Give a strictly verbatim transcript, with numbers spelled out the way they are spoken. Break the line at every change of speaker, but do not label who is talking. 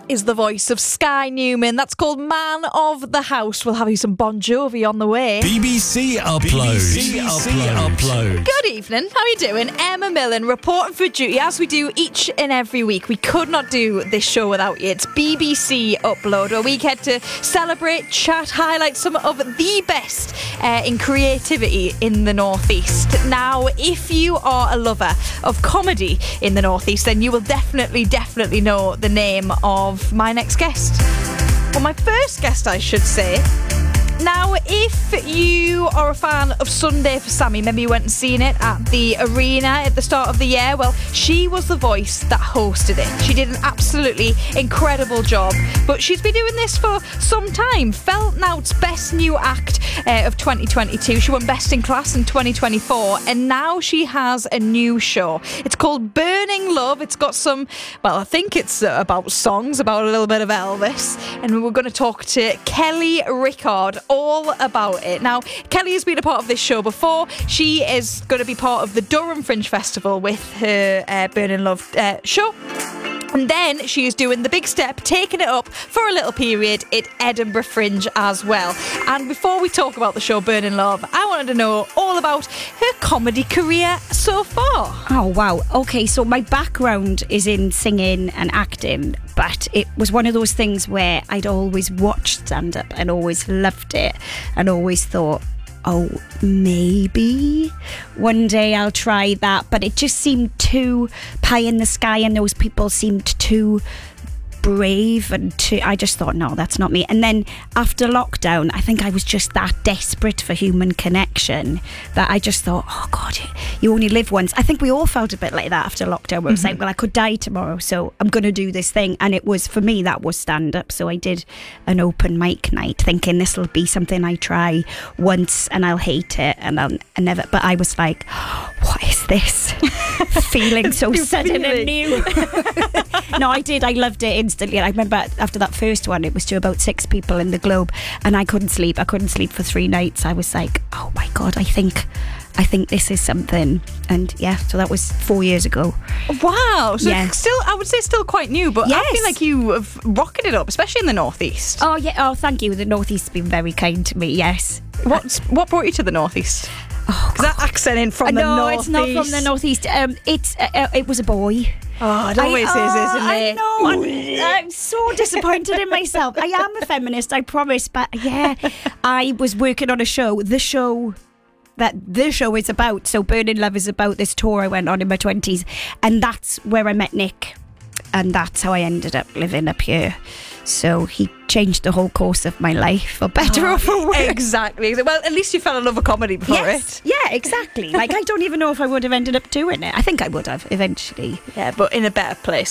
That is the voice of Sky Newman. That's called Man of the House. We'll have you some Bon Jovi on the way.
B B C Upload. B B C Upload. Upload.
Good evening. How are you doing? Emma Millen reporting for duty as we do each and every week. We could not do this show without you. It's B B C Upload, where we get to celebrate, chat, highlight some of the best uh, in creativity in the Northeast. Now, if you are a lover of comedy in the Northeast, then you will definitely, definitely know the name of my next guest. Well, my first guest, I should say. Now, if you are a fan of Sunday for Sammy, maybe you went and seen it at the arena at the start of the year, well, she was the voice that hosted it. She did an absolutely incredible job, but she's been doing this for some time. Felt Nout's Best New Act uh, of twenty twenty-two. She won Best in Class in twenty twenty-four, and now she has a new show. It's called Burning Love. It's got some, well, I think it's about songs, about a little bit of Elvis, and we're going to talk to Kelly Rickard all about it. Now, Kelly has been a part of this show before. She is going to be part of the Durham Fringe Festival with her uh, Burning Love uh, show. And then she is doing the big step, taking it up for a little period at Edinburgh Fringe as well. And before we talk about the show Burning Love, I wanted to know all about her comedy career so far.
Oh, wow. Okay, so my background is in singing and acting, but it was one of those things where I'd always watched stand-up and always loved it and always thought, oh, maybe one day I'll try that. But it just seemed too pie in the sky, and those people seemed too brave, and too, I just thought, no, that's not me. And then after lockdown, I think I was just that desperate for human connection that I just thought, oh God, you only live once. I think we all felt a bit like that after lockdown, where it was mm-hmm. like, well, I could die tomorrow, so I'm going to do this thing. And it was, for me, that was stand-up. So I did an open mic night thinking this will be something I try once and I'll hate it and I'll I never, but I was like, what is this? Feeling so sudden and new. No, I did. I loved it instantly. I remember after that first one, it was to about six people in the Globe, and I couldn't sleep. I couldn't sleep for three nights. I was like, oh my God, I think I think this is something. And yeah, so that was four years ago.
Wow. So
yeah.
still, I would say still quite new, but
yes.
I feel like you have rocketed up, especially in the Northeast.
Oh yeah. Oh, thank you. The Northeast has been very kind to me. Yes.
What's, what brought you to the Northeast?
Oh,
that accent in from the
no,
Northeast.
No, it's not from the Northeast. Um, it's uh, uh, it was a boy.
Oh, it always
I,
is,
oh,
isn't it?
I know. I'm, I'm so disappointed in myself. I am a feminist, I promise. But yeah, I was working on a show. The show that the show is about. So Burning Love is about this tour I went on in my twenties. And that's where I met Nick. And that's how I ended up living up here. So he changed the whole course of my life, for better oh, or for worse.
Exactly. Well, at least you fell in love with comedy before
yes.
it.
Yeah, exactly. Like, I don't even know if I would have ended up doing it. I think I would have eventually.
Yeah, but in a better place.